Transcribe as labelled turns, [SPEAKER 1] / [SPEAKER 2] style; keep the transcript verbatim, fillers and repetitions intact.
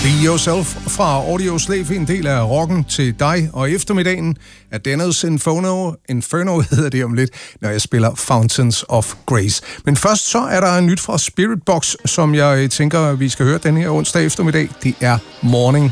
[SPEAKER 1] Be Yourself fra Audioslave, en del af rocken til dig, og eftermiddagen er Dennis Inferno, Inferno hedder det om lidt, når jeg spiller Fountains of Grace. Men først så er der nyt fra Spiritbox, som jeg tænker, vi skal høre den her onsdag eftermiddag. Det er Morning.